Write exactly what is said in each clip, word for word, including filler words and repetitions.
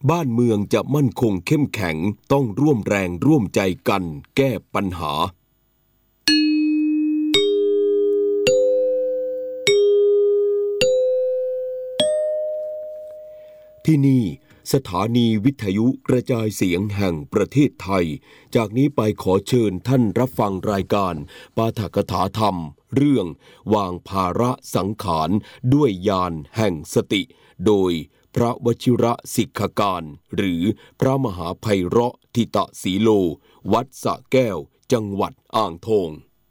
บ้านเมืองจะมั่นคงเข้มแข็งต้องร่วมแรงร่วมใจกันแก้ปัญหาที่นี่สถานีวิทยุกระจายเสียงแห่งประเทศไทยจากนี้ไปขอเชิญท่านรับฟังรายการปาฐกถาธรรมเรื่องวางภาระสังขารด้วยญาณแห่งสติโดยพระวชิระสิกขการหรือพระมหาไพเราะทิตสีโลวัดสระแก้วจังหวัดอ่างทอง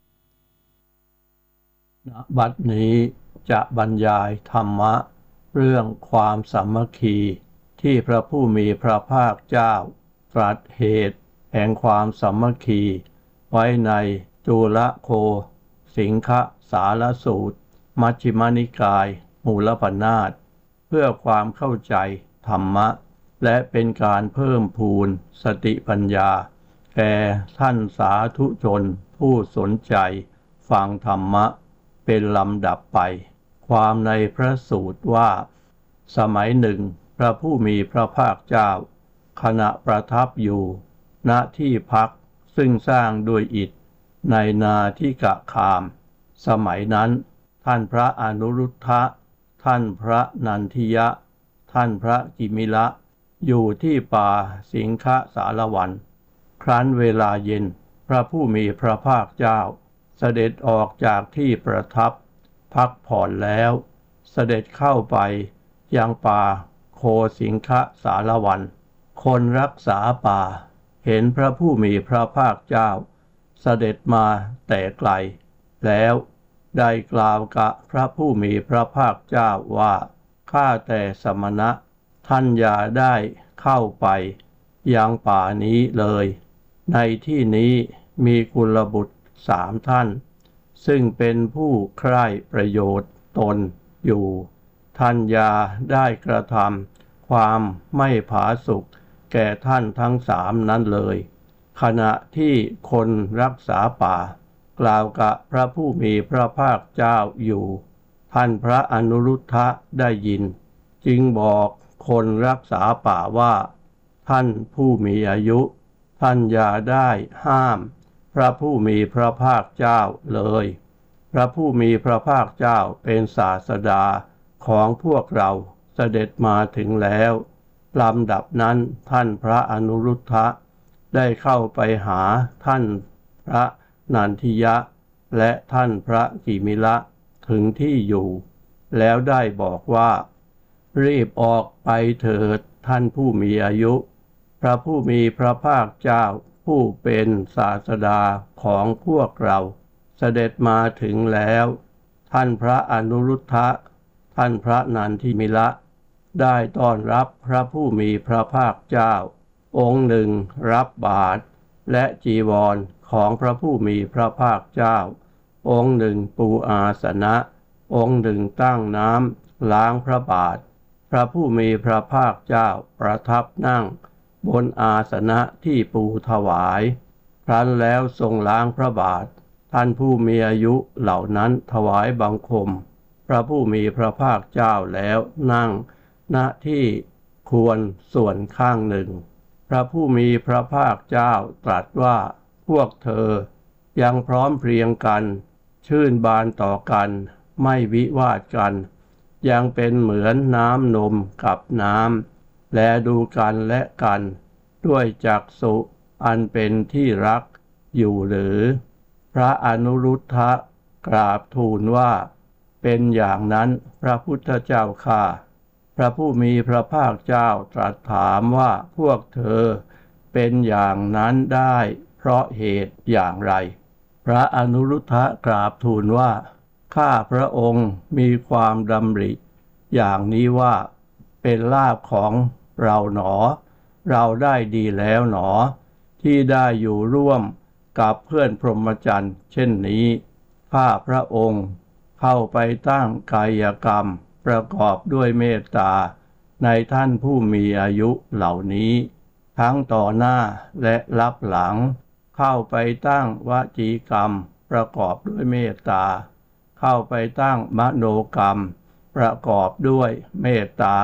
ณ บัดนี้จะบรรยายธรรมะเรื่องความสามัคคีที่พระผู้มีพระภาคเจ้าตรัสเหตุแห่งความสามัคคีไว้ในจุลโคสิงคสารสูตรมัชฌิมนิกายมูลปนาถเพื่อความเข้าใจธรรมะและเป็นการเพิ่มพูนสติปัญญาแก่ท่านสาธุชนผู้สนใจฟังธรรมะเป็นลำดับไปความในพระสูตรว่าสมัยหนึ่งพระผู้มีพระภาคเจ้าขณะประทับอยู่ณที่พักซึ่งสร้างด้วยอิฐในนาทิกะคามสมัยนั้นท่านพระอนุรุทธะท่านพระนันทิยะท่านพระกิมิละอยู่ที่ป่าสิงคสารวันครั้นเวลาเย็นพระผู้มีพระภาคเจ้าเสด็จออกจากที่ประทับพักผ่อนแล้วเสด็จเข้าไปยังป่าโคสิงคสารวันคนรักษาป่าเห็นพระผู้มีพระภาคเจ้าเสด็จมาแต่ไกลแล้วได้กล่าวกับพระผู้มีพระภาคเจ้าว่าข้าแต่สมณะท่านอย่าได้เข้าไปยังป่านี้เลยในที่นี้มีกุลบุตรสามท่านซึ่งเป็นผู้ใคร่ประโยชน์ตนอยู่ท่านอย่าได้กระทำความไม่ผาสุกแก่ท่านทั้งสามนั้นเลยขณะที่คนรักษาป่ากล่าวกับพระผู้มีพระภาคเจ้าอยู่ท่านพระอนุรุทธะได้ยินจึงบอกคนรักษาป่าว่าท่านผู้มีอายุท่านอย่าได้ห้ามพระผู้มีพระภาคเจ้าเลยพระผู้มีพระภาคเจ้าเป็นศาสดาของพวกเราเสด็จมาถึงแล้วลำดับนั้นท่านพระอนุรุทธะได้เข้าไปหาท่านพระนันทิยะและท่านพระกิมิละถึงที่อยู่แล้วได้บอกว่ารีบออกไปเถิดท่านผู้มีอายุพระผู้มีพระภาคเจ้าผู้เป็นศาสดาของพวกเราเสด็จมาถึงแล้วท่านพระอนุรุทธะท่านพระนันทิมิละได้ต้อนรับพระผู้มีพระภาคเจ้าองค์หนึ่งรับบาตรและจีวรของพระผู้มีพระภาคเจ้าองค์หนึ่งปูอาสนะองค์หนึ่งตั้งน้ำล้างพระบาทพระผู้มีพระภาคเจ้าประทับนั่งบนอาสนะที่ปูถวายครั้นแล้วทรงล้างพระบาทท่านผู้มีอายุเหล่านั้นถวายบังคมพระผู้มีพระภาคเจ้าแล้วนั่งณที่ควรส่วนข้างหนึ่งพระผู้มีพระภาคเจ้าตรัสว่าพวกเธอยังพร้อมเพรียงกันชื่นบานต่อกันไม่วิวาทกันยังเป็นเหมือนน้ำนมกับน้ำและดูกันและกันด้วยจักษุอันเป็นที่รักอยู่หรือพระอนุรุทธะกราบทูลว่าเป็นอย่างนั้นพระพุทธเจ้าข้าพระผู้มีพระภาคเจ้าตรัสถามว่าพวกเธอเป็นอย่างนั้นได้เพราะเหตุอย่างไรพระอนุรุทธะกราบทูลว่าข้าพระองค์มีความดำริอย่างนี้ว่าเป็นลาภของเราหนอเราได้ดีแล้วหนอที่ได้อยู่ร่วมกับเพื่อนพรหมจรรย์เช่นนี้ข้าพระองค์เข้าไปตั้งกายกรรมประกอบด้วยเมตตาในท่านผู้มีอายุเหล่านี้ทั้งต่อหน้าและลับหลังเข้าไปตั้งวจีกรรมประกอบด้วยเมตตาเข้าไปตั้งมโนกรรมประกอบด้วยเมตตา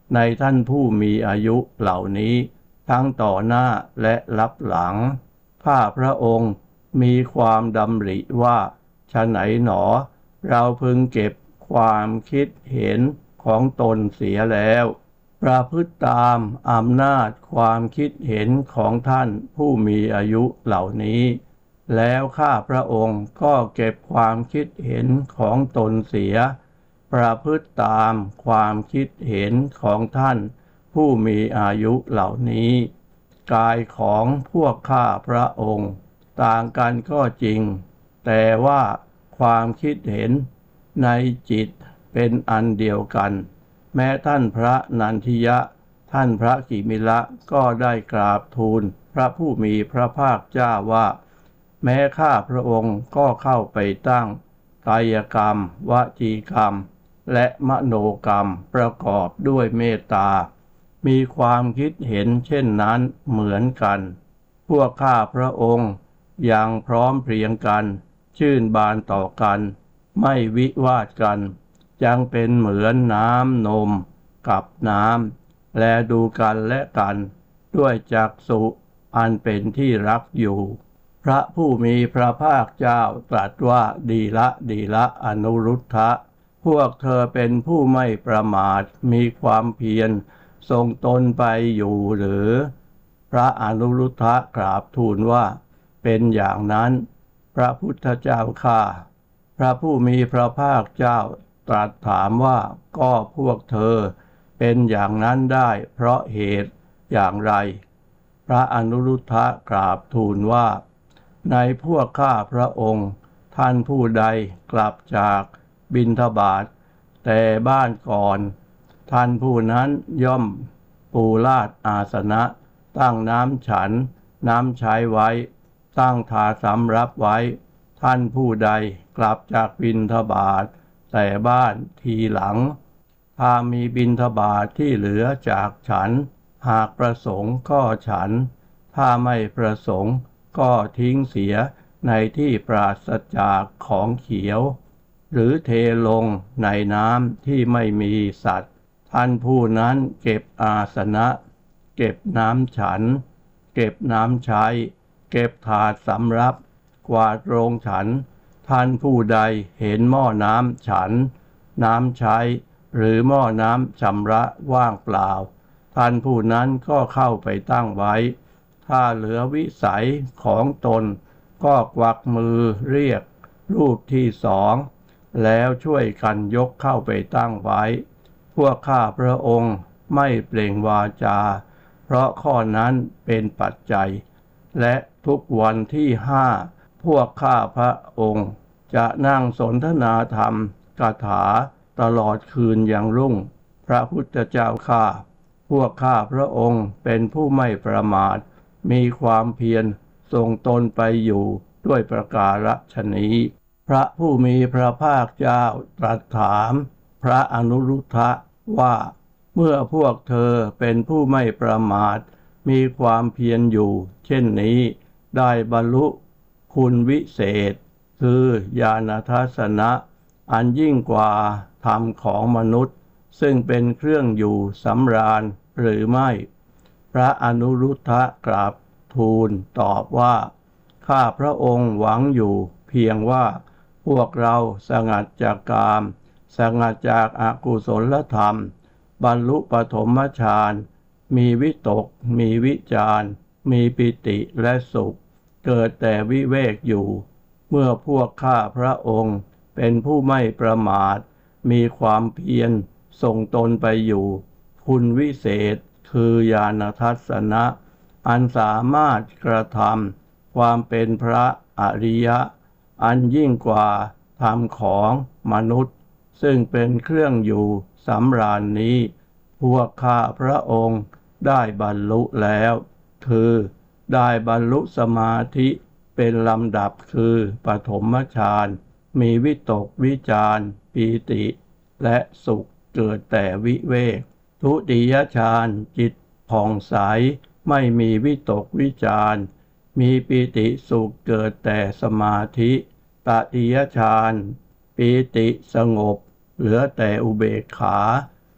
ในท่านผู้มีอายุเหล่านี้ทั้งต่อหน้าและลับหลังข้าพระองค์มีความดำริว่าฉะไหนหนอเราพึงเก็บความคิดเห็นของตนเสียแล้วประพฤติตามอำนาจความคิดเห็นของท่านผู้มีอายุเหล่านี้แล้วข้าพระองค์ก็เก็บความคิดเห็นของตนเสียประพฤติตามความคิดเห็นของท่านผู้มีอายุเหล่านี้กายของพวกข้าพระองค์ต่างกันก็จริงแต่ว่าความคิดเห็นในจิตเป็นอันเดียวกันแม้ท่านพระนันทิยะท่านพระกิมิละก็ได้กราบทูลพระผู้มีพระภาคเจ้าว่าแม้ข้าพระองค์ก็เข้าไปตั้งกายกรรมวจีกรรมและมโนกรรมประกอบด้วยเมตตามีความคิดเห็นเช่นนั้นเหมือนกันพวกข้าพระองค์ยังพร้อมเพรียงกันชื่นบานต่อกันไม่วิวาทกันยังเป็นเหมือนน้ำนมกับน้ำแลดูกันและกันด้วยจักษุอันเป็นที่รักอยู่พระผู้มีพระภาคเจ้าตรัสว่าดีละดีละอนุรุทธะพวกเธอเป็นผู้ไม่ประมาทมีความเพียรทรงตนไปอยู่หรือพระอนุรุทธะกราบทูลว่าเป็นอย่างนั้นพระพุทธเจ้าข้าพระผู้มีพระภาคเจ้าตรัสถามว่าก็พวกเธอเป็นอย่างนั้นได้เพราะเหตุอย่างไรพระอนุรุทธะกราบทูลว่าในพวกข้าพระองค์ท่านผู้ใดกลับจากบิณฑบาตแต่บ้านก่อนท่านผู้นั้นย่อมปูลาดอาสนะตั้งน้ำฉันน้ำใช้ไว้ตั้งถาสำรับไว้ท่านผู้ใดกลับจากบิณฑบาตแต่บ้านทีหลังถ้ามีบิณฑบาตที่เหลือจากฉันหากประสงค์ก็ฉันถ้าไม่ประสงค์ก็ทิ้งเสียในที่ปราศจากของเขียวหรือเทลงในน้ำที่ไม่มีสัตว์ท่านผู้นั้นเก็บอาสนะเก็บน้ำฉันเก็บน้ำใช้เก็บถาดสำรับกวาดโรงฉันท่านผู้ใดเห็นหม้อน้ำฉันน้ำใช้หรือหม้อน้ำชำระว่างเปล่าท่านผู้นั้นก็เข้าไปตั้งไว้ถ้าเหลือวิสัยของตนก็กวักมือเรียกรูปที่สองแล้วช่วยกันยกเข้าไปตั้งไว้พวกข้าพระองค์ไม่เปล่งวาจาเพราะข้อนั้นเป็นปัจจัยและทุกวันที่ห้าพวกข้าพระองค์จะนั่งสนทนาธรรมคาถาตลอดคืนอย่างรุ่งพระพุทธเจ้าข้าพวกข้าพระองค์เป็นผู้ไม่ประมาทมีความเพียรทรงตนไปอยู่ด้วยประการฉะนี้พระผู้มีพระภาคเจ้าตรัสถามพระอนุรุทธะว่าเมื่อพวกเธอเป็นผู้ไม่ประมาทมีความเพียรอยู่เช่นนี้ได้บรรลุคุณวิเศษคือญาณทัสสนะอันยิ่งกว่าธรรมของมนุษย์ซึ่งเป็นเครื่องอยู่สำราญหรือไม่พระอนุรุทธะกราบทูลตอบว่าข้าพระองค์หวังอยู่เพียงว่าพวกเราสงัดจากกามสงัดจากอกุศลธรรมบรรลุปฐมฌานมีวิตกมีวิจารมีปิติและสุขเกิดแต่วิเวกอยู่เมื่อพวกข้าพระองค์เป็นผู้ไม่ประมาทมีความเพียรส่งตนไปอยู่คุณวิเศษคือญาณทัสสนะอันสามารถกระทำความเป็นพระอริยะอันยิ่งกว่าธรรมของมนุษย์ซึ่งเป็นเครื่องอยู่สำราญนี้พวกข้าพระองค์ได้บรรลุแล้วคือได้บรรลุสมาธิเป็นลำดับคือปฐมฌานมีวิตกวิจารปีติและสุขเกิดแต่วิเวกทุติยฌานจิตผ่องใสไม่มีวิตกวิจารมีปีติสุขเกิดแต่สมาธิตติยฌานปีติสงบเหลือแต่อุเบกขา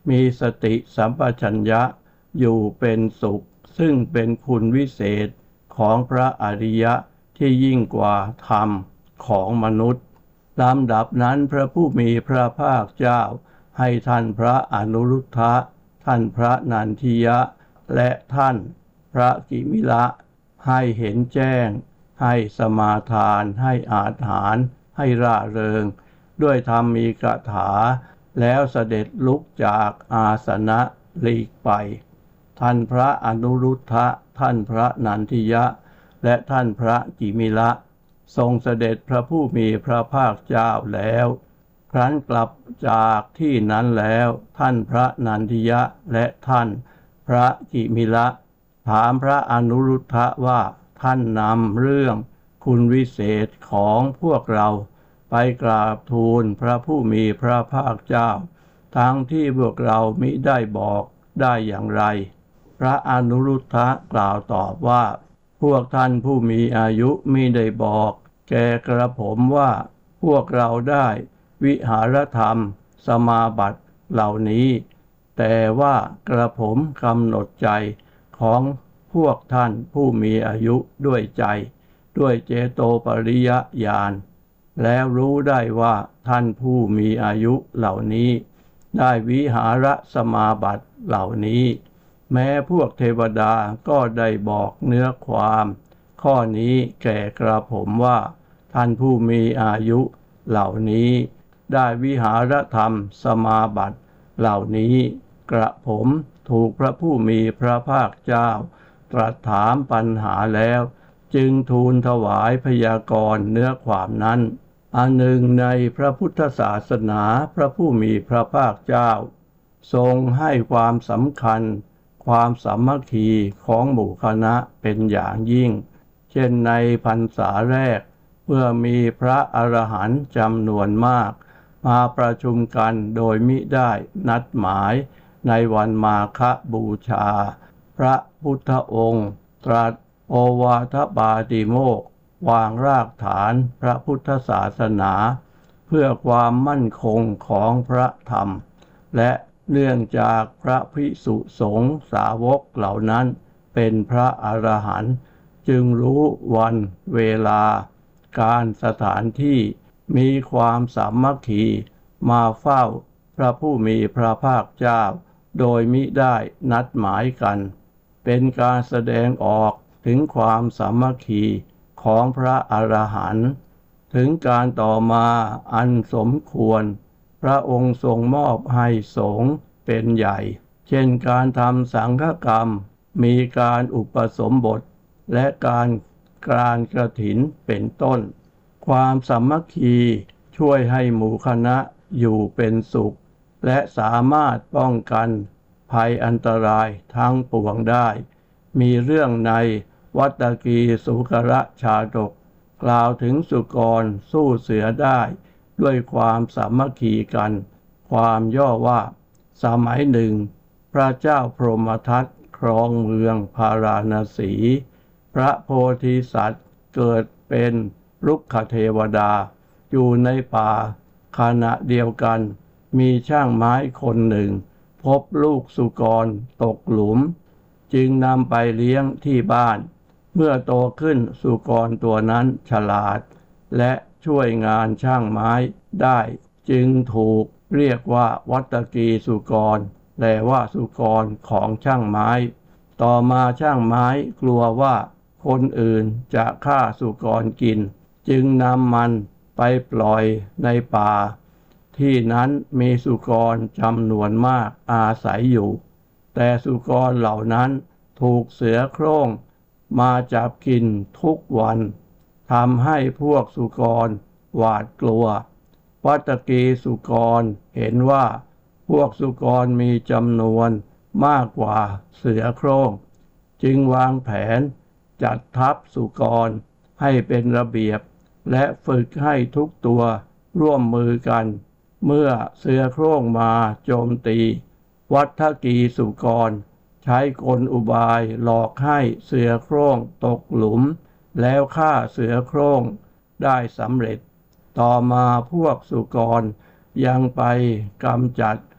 มีสติสัมปชัญญะอยู่เป็นสุขซึ่งเป็นคุณวิเศษของพระอริยะที่ยิ่งกว่าธรรมของมนุษย์ลำดับนั้นพระผู้มีพระภาคเจ้าให้ท่านพระอนุรุทธะท่านพระนันทิยะและท่านพระกิมิละให้เห็นแจ้งให้สมาทานให้อาหารให้ร่าเริงด้วยธรรมีกถาแล้วเสด็จลุกจากอาสนะหลีกไปท่านพระอนุรุทธะท่านพระนันทิยะและท่านพระกิมิละทรงเสด็จพระผู้มีพระภาคเจ้าแล้วครั้นกลับจากที่นั้นแล้วท่านพระนันทิยะและท่านพระกิมิละถามพระอนุรุทธะว่าท่านนำเรื่องคุณวิเศษของพวกเราไปกราบทูลพระผู้มีพระภาคเจ้าทั้งที่พวกเรามิได้บอกได้อย่างไรพระอนุรุทธะกล่าวตอบว่าพวกท่านผู้มีอายุมิได้บอกแก่กระผมว่าพวกเราได้วิหารธรรมสมาบัติเหล่านี้แต่ว่ากระผมกำหนดใจของพวกท่านผู้มีอายุด้วยใจด้วยเจโตปริยญาณแล้วรู้ได้ว่าท่านผู้มีอายุเหล่านี้ได้วิหารสมาบัติเหล่านี้แม้พวกเทวดาก็ได้บอกเนื้อความข้อนี้แก่กระผมว่าท่านผู้มีอายุเหล่านี้ได้วิหารธรรมสมาบัติเหล่านี้กระผมถูกพระผู้มีพระภาคเจ้าตรัสถามปัญหาแล้วจึงทูลถวายพยากรณ์เนื้อความนั้นอันหนึ่งในพระพุทธศาสนาพระผู้มีพระภาคเจ้าทรงให้ความสำคัญความสามัคคีของหมู่คณะเป็นอย่างยิ่งเช่นในพรรษาแรกเมื่อมีพระอรหันต์จำนวนมากมาประชุมกันโดยมิได้นัดหมายในวันมาฆบูชาพระพุทธองค์ตรัสโอวาทปาติโมกข์วางรากฐานพระพุทธศาสนาเพื่อความมั่นคงของพระธรรมและเนื่องจากพระภิกษุสงฆ์สาวกเหล่านั้นเป็นพระอรหันต์จึงรู้วันเวลาการสถานที่มีความสามัคคีมาเฝ้าพระผู้มีพระภาคเจ้าโดยมิได้นัดหมายกันเป็นการแสดงออกถึงความสามัคคีของพระอรหันต์ถึงการต่อมาอันสมควรพระองค์ทรงมอบให้สงฆ์เป็นใหญ่เช่นการทำสังฆกรรมมีการอุปสมบทและการการกฐินเป็นต้นความสามัคคีช่วยให้หมู่คณะอยู่เป็นสุขและสามารถป้องกันภัยอันตรายทั้งปวงได้มีเรื่องในวัตตกีสุกรชาดกกล่าวถึงสุกรสู้เสือได้ด้วยความสามัคคีกันความย่อว่าสมัยหนึ่งพระเจ้าพรหมทัตครองเมืองพาราณสีพระโพธิสัตว์เกิดเป็นรุกขเทวดาอยู่ในป่าขณะเดียวกันมีช่างไม้คนหนึ่งพบลูกสุกรตกหลุมจึงนำไปเลี้ยงที่บ้านเมื่อโตขึ้นสุกรตัวนั้นฉลาดและช่วยงานช่างไม้ได้จึงถูกเรียกว่าวัตตกีสุกรแปลว่าสุกรของช่างไม้ต่อมาช่างไม้กลัวว่าคนอื่นจะฆ่าสุกรกินจึงนำมันไปปล่อยในป่าที่นั้นมีสุกรจำนวนมากอาศัยอยู่แต่สุกรเหล่านั้นถูกเสือโคร่งมาจับกินทุกวันทำให้พวกสุกรหวาดกลัววัตตกีสุกรเห็นว่าพวกสุกรมีจำนวนมากกว่าเสือโคร่งจึงวางแผนจัดทัพสุกรให้เป็นระเบียบและฝึกให้ทุกตัวร่วมมือกันเมื่อเสือโคร่งมาโจมตีวัตตกีสุกรใช้กลอุบายหลอกให้เสือโคร่งตกหลุมแล้วฆ่าเสือโคร่งได้สำเร็จต่อมาพวกสุกรยังไปกำจัด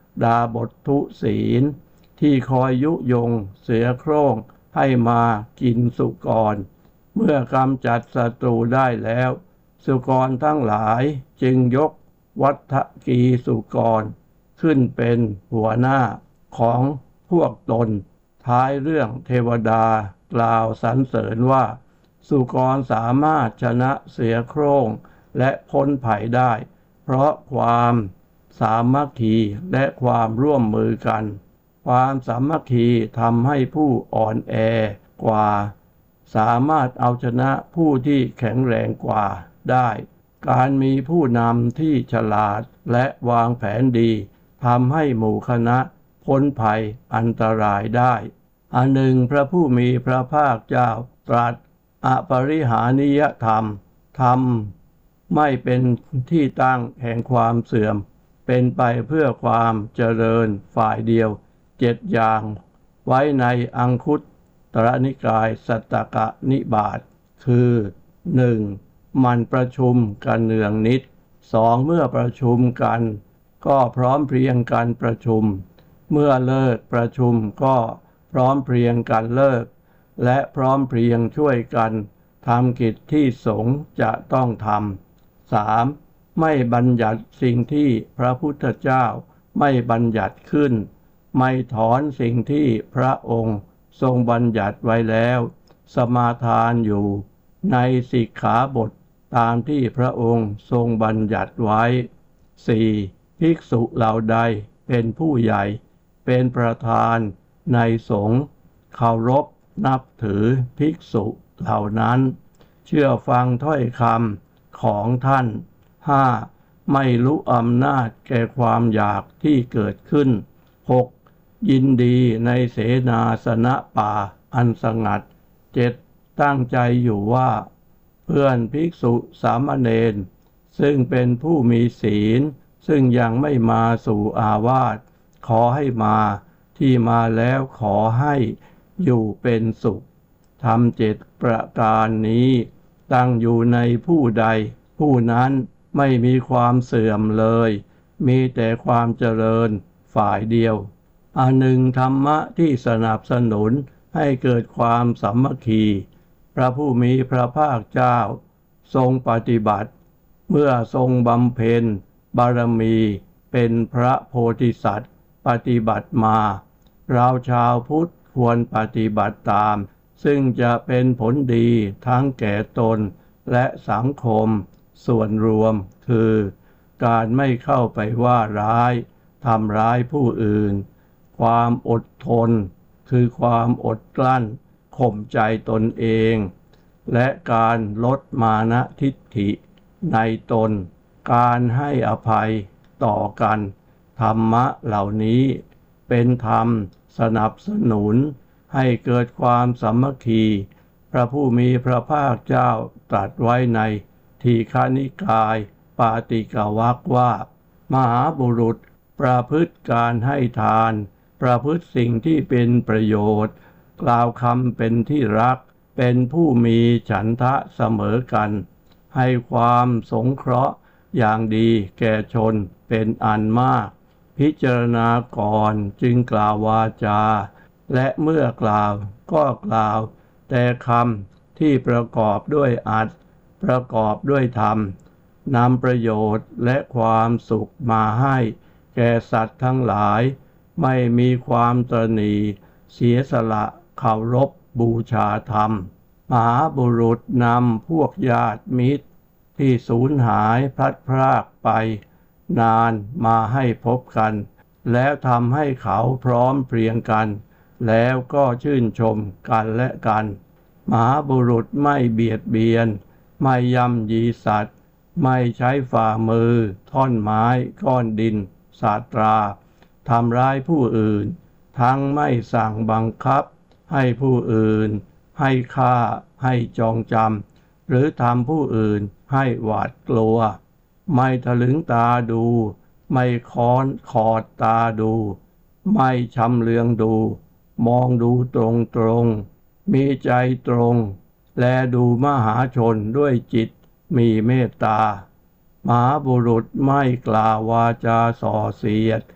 ดาบททุศีลที่คอยยุยงเสือโคร่งให้มากินสุกรเมื่อกำจัดศัตรูได้แล้วสุกรทั้งหลายจึงยกวัฏกีสุกรขึ้นเป็นหัวหน้าของพวกตนท้ายเรื่องเทวดากล่าวสรรเสริญว่าสุกรสามารถชนะเสือโคร่งและพ้นภัยได้เพราะความสามัคคีและความร่วมมือกันความสามัคคีทำให้ผู้อ่อนแอกว่าสามารถเอาชนะผู้ที่แข็งแรงกว่าได้การมีผู้นำที่ฉลาดและวางแผนดีทำให้หมู่คณะพ้นภัยอันตรายได้อันหนึ่งพระผู้มีพระภาคเจ้าตรัสอปริหานิยธรรมธรรมไม่เป็นที่ตั้งแห่งความเสื่อมเป็นไปเพื่อความเจริญฝ่ายเดียวเจ็ดอย่างไว้ในอังคุตตรนิกายสัตตกนิบาตคือ หนึ่ง. มันประชุมกันเนืองนิด สอง. เมื่อประชุมกันก็พร้อมเพรียงกันประชุมเมื่อเลิกประชุมก็พร้อมเพรียงกันเลิกและพร้อมเพรียงช่วยกันทำกิจที่สงฆ์จะต้องทำ สาม. ไม่บัญญัติสิ่งที่พระพุทธเจ้าไม่บัญญัติขึ้นไม่ถอนสิ่งที่พระองค์ทรงบัญญัติไว้แล้วสมาทานอยู่ในสิกขาบทตามที่พระองค์ทรงบัญญัติไว้ สี่. ภิกษุเหล่าใดเป็นผู้ใหญ่เป็นประธานในสงฆ์เคารพนับถือภิกษุเหล่านั้นเชื่อฟังถ้อยคำของท่าน ห้า. ไม่รู้อำนาจแก่ความอยากที่เกิดขึ้น หก. ยินดีในเสนาสนะป่าอันสงัด เจ็ด. ตั้งใจอยู่ว่าเพื่อนภิกษุสามเณรซึ่งเป็นผู้มีศีลซึ่งยังไม่มาสู่อาวาสขอให้มาที่มาแล้วขอให้อยู่เป็นสุขทำเจ็ดประการนี้ตั้งอยู่ในผู้ใดผู้นั้นไม่มีความเสื่อมเลยมีแต่ความเจริญฝ่ายเดียวอันหนึ่งธรรมะที่สนับสนุนให้เกิดความสามัคคีพระผู้มีพระภาคเจ้าทรงปฏิบัติเมื่อทรงบำเพ็ญบารมีเป็นพระโพธิสัตว์ปฏิบัติมาเราชาวพุทธควรปฏิบัติตามซึ่งจะเป็นผลดีทั้งแก่ตนและสังคมส่วนรวมคือการไม่เข้าไปว่าร้ายทำร้ายผู้อื่นความอดทนคือความอดกลั้นข่มใจตนเองและการลดมานะทิฏฐิในตนการให้อภัยต่อกันธรรมะเหล่านี้เป็นธรรมสนับสนุนให้เกิดความสามัคคีพระผู้มีพระภาคเจ้าตรัสไว้ในทีฆนิกายปาติกวรรคว่ามหาบุรุษประพฤติการให้ทานประพฤติสิ่งที่เป็นประโยชน์กล่าวคำเป็นที่รักเป็นผู้มีฉันทะเสมอกันให้ความสงเคราะห์อย่างดีแก่ชนเป็นอันมากพิจารณาก่อนจึงกล่าววาจาและเมื่อกล่าวก็กล่าวแต่คำที่ประกอบด้วยอัตถ์ประกอบด้วยธรรมนำประโยชน์และความสุขมาให้แก่สัตว์ทั้งหลายไม่มีความตระหนี่เสียสละเคารพบูชาธรรมมหาบุรุษนำพวกญาติมิตรที่สูญหายพลัดพรากไปนานมาให้พบกันแล้วทำให้เขาพร้อมเพรียงกันแล้วก็ชื่นชมกันและกันมหาบุรุษไม่เบียดเบียนไม่ย่ำยีสัตว์ไม่ใช้ฝ่ามือท่อนไม้ก้อนดินสาตราทำร้ายผู้อื่นทั้งไม่สั่งบังคับให้ผู้อื่นให้ฆ่าให้จองจำหรือทำผู้อื่นให้หวาดกลัวไม่ทะลึงตาดูไม่ค้อนขอดตาดูไม่ชำเลืองดูมองดูตรงตรงมีใจตรงและดูมหาชนด้วยจิตมีเมตตามหาบุรุษไม่กล่าววาจาส่อเสียด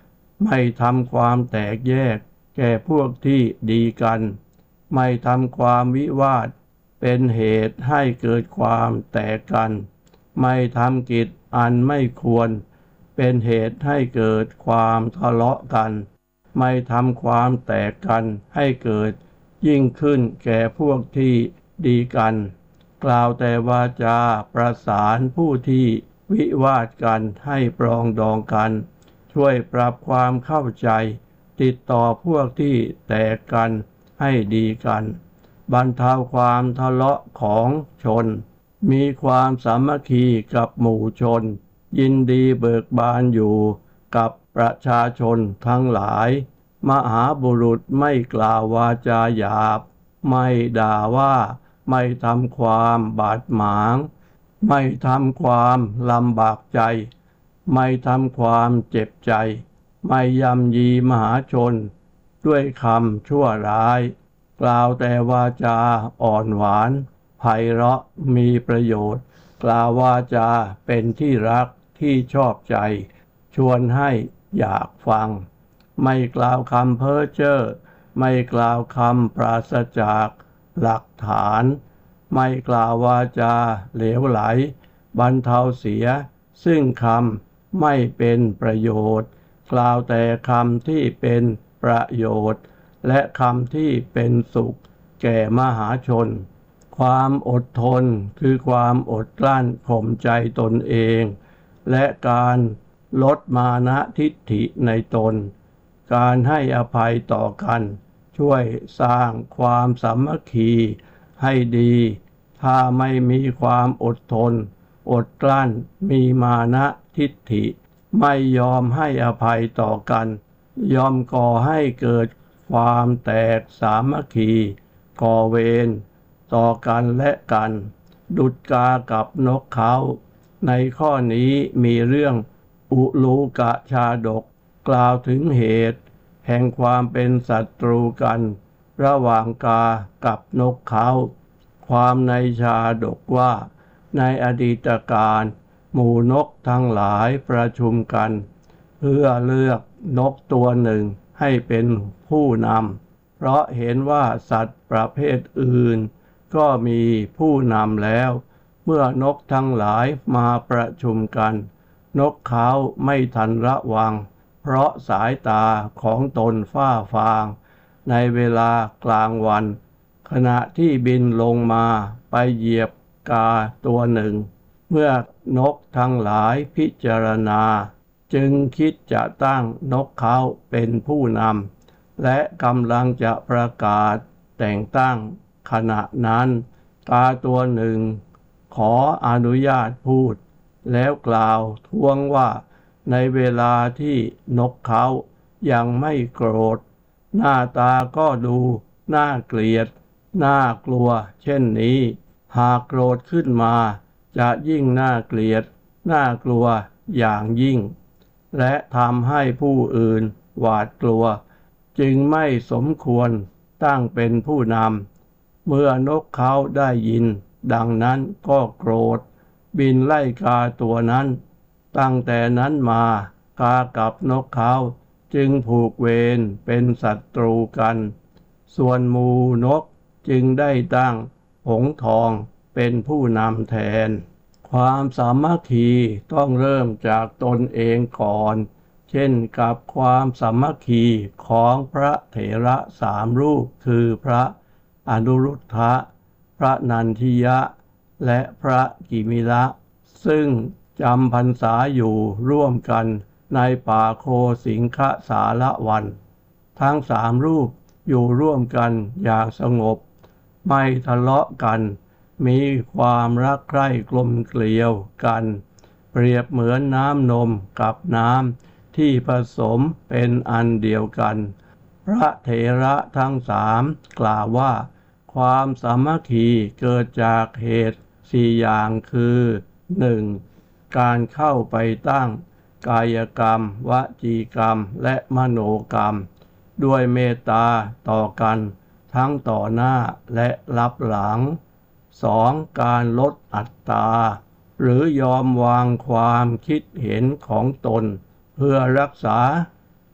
ไม่ทำความแตกแยกแก่พวกที่ดีกันไม่ทำความวิวาทเป็นเหตุให้เกิดความแตกกันไม่ทำกิจอันไม่ควรเป็นเหตุให้เกิดความทะเลาะกันไม่ทำความแตกกันให้เกิดยิ่งขึ้นแก่พวกที่ดีกันกล่าวแต่วาจาประสานผู้ที่วิวาทกันให้ปรองดองกันช่วยปรับความเข้าใจติดต่อพวกที่แตกกันให้ดีกันบรรเทาความทะเลาะของชนมีความสามัคคีกับหมู่ชนยินดีเบิกบานอยู่กับประชาชนทั้งหลายมหาบุรุษไม่กล่าววาจาหยาบไม่ด่าว่าไม่ทำความบาดหมางไม่ทำความลำบากใจไม่ทำความเจ็บใจไม่ย่ำยีมหาชนด้วยคำชั่วร้ายกล่าวแต่วาจาอ่อนหวานไพเราะมีประโยชน์กล่าววาจาเป็นที่รักที่ชอบใจชวนให้อยากฟังไม่กล่าวคำเพ้อเจ้อไม่กล่าวคำปราศจากหลักฐานไม่กล่าววาจาเหลวไหลบรรเทาเสียซึ่งคำไม่เป็นประโยชน์กล่าวแต่คำที่เป็นประโยชน์และคำที่เป็นสุขแก่มหาชนความอดทนคือความอดกลั้นข่มใจตนเองและการลดมานะทิฏฐิในตนการให้อภัยต่อกันช่วยสร้างความสามัคคีให้ดีถ้าไม่มีความอดทนอดกลั้นมีมานะทิฏฐิไม่ยอมให้อภัยต่อกันยอมก่อให้เกิดความแตกสามัคคีก่อเวรต่อกันและกันดุจกากับนกเขาในข้อนี้มีเรื่องอุลูกะชาดกกล่าวถึงเหตุแห่งความเป็นศัตรูกันระหว่างกากับนกเขาความในชาดกว่าในอดีตการหมู่นกทั้งหลายประชุมกันเพื่อเลือกนกตัวหนึ่งให้เป็นผู้นำเพราะเห็นว่าสัตว์ประเภทอื่นก็มีผู้นำแล้วเมื่อนกทั้งหลายมาประชุมกันนกเขาไม่ทันระวังเพราะสายตาของตนฝ้าฟางในเวลากลางวันขณะที่บินลงมาไปเหยียบกาตัวหนึ่งเมื่อนกทั้งหลายพิจารณาจึงคิดจะตั้งนกเขาเป็นผู้นำและกำลังจะประกาศแต่งตั้งขณะนั้นกาตัวหนึ่งขออนุญาตพูดแล้วกล่าวท้วงว่าในเวลาที่นกเขายังไม่โกรธหน้าตาก็ดูน่าเกลียดน่ากลัวเช่นนี้หากโกรธขึ้นมาจะยิ่งน่าเกลียดน่ากลัวอย่างยิ่งและทำให้ผู้อื่นหวาดกลัวจึงไม่สมควรตั้งเป็นผู้นำเมื่อนกเขาได้ยินดังนั้นก็โกรธบินไล่กาตัวนั้นตั้งแต่นั้นมากากับนกเขาจึงผูกเวรเป็นศัตรูกันส่วนหมู่นกจึงได้ตั้งหงส์ทองเป็นผู้นำแทนความสามัคคีต้องเริ่มจากตนเองก่อนเช่นกับความสามัคคีของพระเถระสามรูปคือพระอนุรุทธะพระนันทิยะและพระกิมิละซึ่งจำพรรษาอยู่ร่วมกันในป่าโคสิงคสารวันทั้งสามรูปอยู่ร่วมกันอย่างสงบไม่ทะเลาะกันมีความรักใคร่กลมเกลียวกันเปรียบเหมือนน้ำนมกับน้ำที่ผสมเป็นอันเดียวกันพระเถระทั้งสามกล่าวว่าความสามัคคีเกิดจากเหตุสี่อย่างคือหนึ่งการเข้าไปตั้งกายกรรมวจีกรรมและมโนกรรมด้วยเมตตาต่อกันทั้งต่อหน้าและรับหลังสองการลดอัตตาหรือยอมวางความคิดเห็นของตนเพื่อรักษา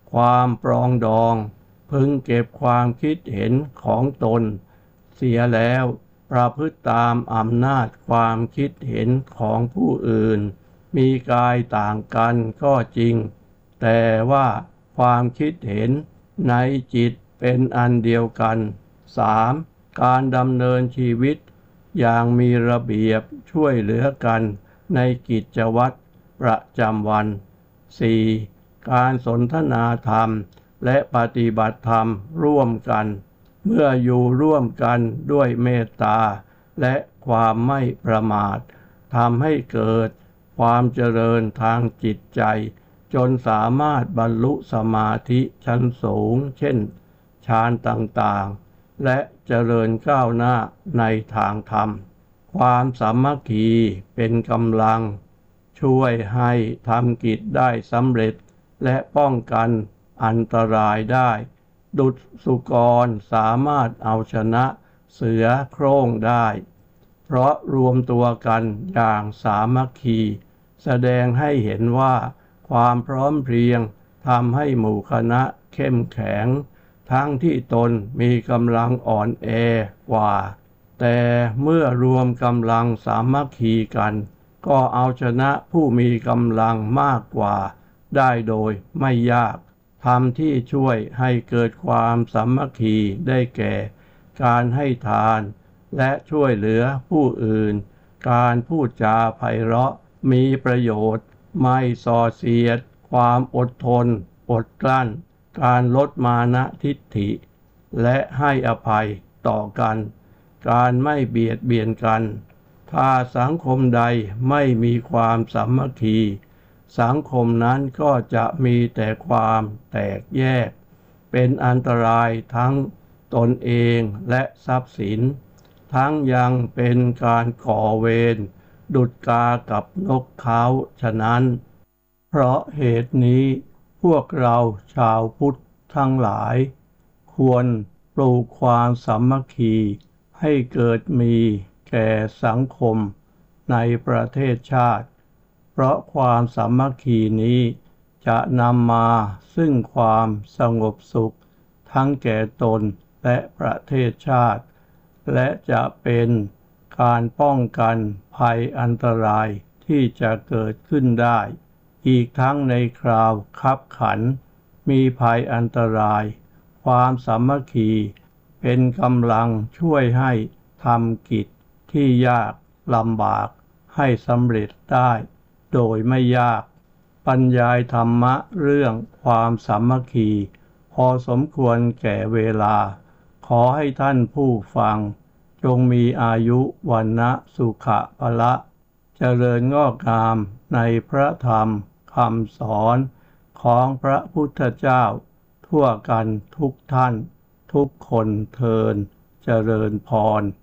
ความปรองดองพึงเก็บความคิดเห็นของตนเสียแล้วประพฤติตามอำนาจความคิดเห็นของผู้อื่นมีกายต่างกันก็จริงแต่ว่าความคิดเห็นในจิตเป็นอันเดียวกัน สาม. การดำเนินชีวิตอย่างมีระเบียบช่วยเหลือกันในกิจวัตรประจำวัน สี่. การสนทนาธรรมและปฏิบัติธรรมร่วมกันเมื่ออยู่ร่วมกันด้วยเมตตาและความไม่ประมาททำให้เกิดความเจริญทางจิตใจจนสามารถบรรลุสมาธิชั้นสูงเช่นฌานต่างๆและเจริญก้าวหน้าในทางธรรมความสามัคคีเป็นกำลังช่วยให้ทำกิจได้สำเร็จและป้องกันอันตรายได้ดุจสุกรสามารถเอาชนะเสือโคร่งได้เพราะรวมตัวกันอย่างสามัคคีแสดงให้เห็นว่าความพร้อมเพรียงทำให้หมู่คณะเข้มแข็งทั้งที่ตนมีกำลังอ่อนแอกว่าแต่เมื่อรวมกำลังสามัคคีกันก็เอาชนะผู้มีกำลังมากกว่าได้โดยไม่ยากธรรมที่ช่วยให้เกิดความสามัคคีได้แก่การให้ทานและช่วยเหลือผู้อื่นการพูดจาไพเราะมีประโยชน์ไม่ส่อเสียดความอดทนอดกลั้นการลดมานะทิฏฐิและให้อภัยต่อกันการไม่เบียดเบียนกันถ้าสังคมใดไม่มีความสามัคคีสังคมนั้นก็จะมีแต่ความแตกแยกเป็นอันตรายทั้งตนเองและทรัพย์สินทั้งยังเป็นการก่อเวรดุจกากับนกเขาฉะนั้นเพราะเหตุนี้พวกเราชาวพุทธทั้งหลายควรปลูกความสามัคคีให้เกิดมีแก่สังคมในประเทศชาติเพราะความสามัคคีนี้จะนำมาซึ่งความสงบสุขทั้งแก่ตนและประเทศชาติและจะเป็นการป้องกันภัยอันตรายที่จะเกิดขึ้นได้อีกทั้งในคราวคับขันมีภัยอันตรายความสามัคคีเป็นกำลังช่วยให้ทำกิจที่ยากลำบากให้สำเร็จได้โดยไม่ยากบรรยายธรรมะเรื่องความสามัคคีพอสมควรแก่เวลาขอให้ท่านผู้ฟังจงมีอายุวันนะสุขะพละเจริญงอกงามในพระธรรมคำสอนของพระพุทธเจ้าทั่วกันทุกท่านทุกคนเทอญเจริญพร